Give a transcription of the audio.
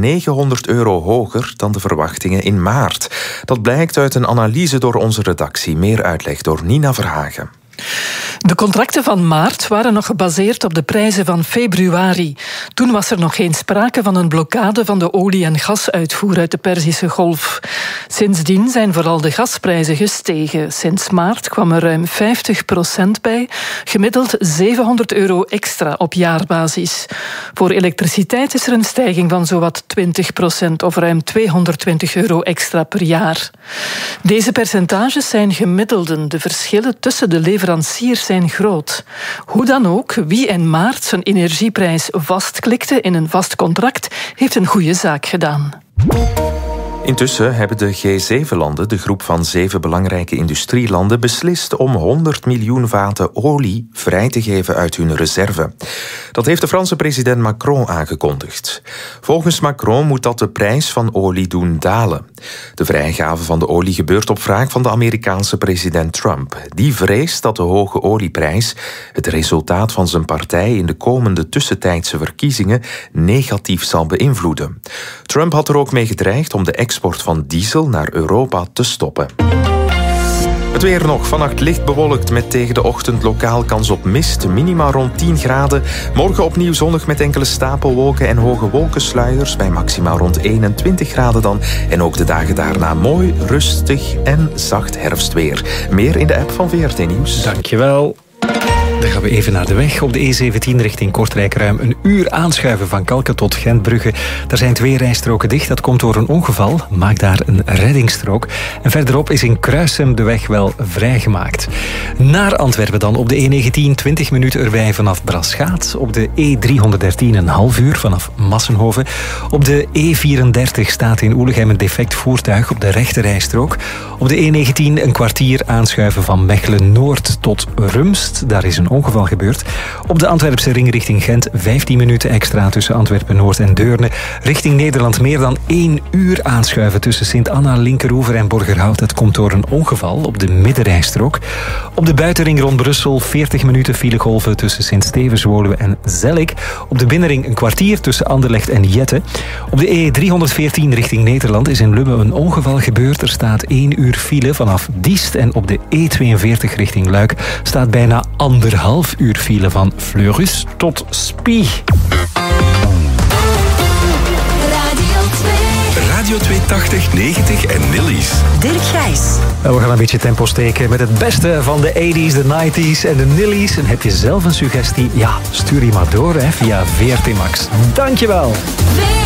€900 hoger dan de verwachtingen in maart. Dat blijkt uit een analyse door onze redactie. Meer uitleg door Nina Verhagen. De contracten van maart waren nog gebaseerd op de prijzen van februari. Toen was er nog geen sprake van een blokkade van de olie- en gasuitvoer uit de Perzische Golf. Sindsdien zijn vooral de gasprijzen gestegen. Sinds maart kwam er ruim 50% bij, gemiddeld €700 extra op jaarbasis. Voor elektriciteit is er een stijging van zowat 20% of ruim €220 extra per jaar. Deze percentages zijn gemiddelden. De verschillen tussen de leveranciers zijn groot. Hoe dan ook, wie in maart zijn energieprijs vastklikte in een vast contract, heeft een goede zaak gedaan. Intussen hebben de G7-landen, de groep van 7 belangrijke industrielanden, beslist om 100 miljoen vaten olie vrij te geven uit hun reserve. Dat heeft de Franse president Macron aangekondigd. Volgens Macron moet dat de prijs van olie doen dalen. De vrijgave van de olie gebeurt op vraag van de Amerikaanse president Trump. Die vreest dat de hoge olieprijs het resultaat van zijn partij in de komende tussentijdse verkiezingen negatief zal beïnvloeden. Trump had er ook mee gedreigd om de export van diesel naar Europa te stoppen. Het weer nog. Vannacht licht bewolkt met tegen de ochtend lokaal kans op mist. Minima rond 10 graden. Morgen opnieuw zonnig met enkele stapelwolken en hoge wolkensluiers. Bij maximaal rond 21 graden dan. En ook de dagen daarna mooi, rustig en zacht herfstweer. Meer in de app van VRT Nieuws. Dankjewel. Dan gaan we even naar de weg. Op de E17 richting Kortrijk ruim een uur aanschuiven van Kalken tot Gentbrugge. Daar zijn 2 rijstroken dicht. Dat komt door een ongeval. Maak daar een reddingsstrook. En verderop is in Kruissem de weg wel vrijgemaakt. Naar Antwerpen dan. Op de E19 20 minuten erbij vanaf Braschaat. Op de E313 een half uur vanaf Massenhoven. Op de E34 staat in Oelegem een defect voertuig op de rechte rijstrook. Op de E19 een kwartier aanschuiven van Mechelen-Noord tot Rumst. Daar is een ongeval gebeurd. Op de Antwerpse ring richting Gent 15 minuten extra tussen Antwerpen-Noord en Deurne. Richting Nederland meer dan 1 uur aanschuiven tussen Sint-Anna, Linkeroever en Borgerhout. Dat komt door een ongeval op de middenrijstrook. Op de buitenring rond Brussel 40 minuten filegolven tussen Sint-Stevens, Woluwe en Zellik. Op de binnenring een kwartier tussen Anderlecht en Jette. Op de E314 richting Nederland is in Lubbe een ongeval gebeurd. Er staat 1 uur file vanaf Diest. En op de E42 richting Luik staat bijna 1,5 uur file van Fleurus tot Spie. Radio 280, 90 en Nillies. Dirk Gijs. We gaan een beetje tempo steken met het beste van de 80s, de 90s en de Nillies. En heb je zelf een suggestie? Ja, stuur die maar door via VRT Max. Dankjewel.